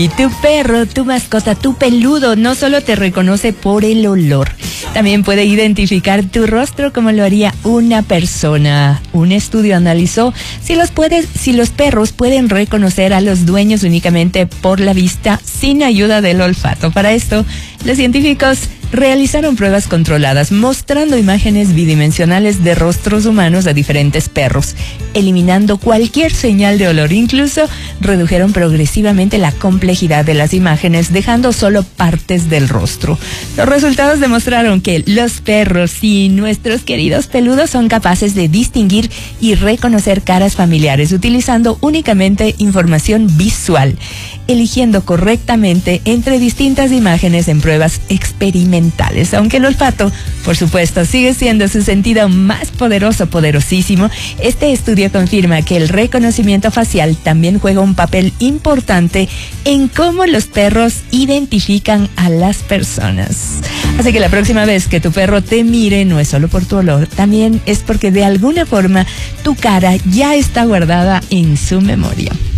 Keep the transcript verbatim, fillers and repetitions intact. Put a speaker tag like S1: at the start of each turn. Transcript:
S1: Y tu perro, tu mascota, tu peludo no solo te reconoce por el olor, también puede identificar tu rostro como lo haría una persona. Un estudio analizó si los, puedes, si los perros pueden reconocer a los dueños únicamente por la vista sin ayuda del olfato. Para esto, los científicos realizaron pruebas controladas mostrando imágenes bidimensionales de rostros humanos de diferentes perros, eliminando cualquier señal de olor. Incluso redujeron progresivamente la complejidad de las imágenes, dejando solo partes del rostro. Los resultados demostraron que los perros y nuestros queridos peludos son capaces de distinguir y reconocer caras familiares utilizando únicamente información visual, eligiendo correctamente entre distintas imágenes en pruebas experimentales. Aunque el olfato, por supuesto, sigue siendo su sentido más poderoso, poderosísimo, este estudio confirma que el reconocimiento facial también juega un papel importante en cómo los perros identifican a las personas. Así que la próxima vez que tu perro te mire, no es solo por tu olor, también es porque de alguna forma tu cara ya está guardada en su memoria.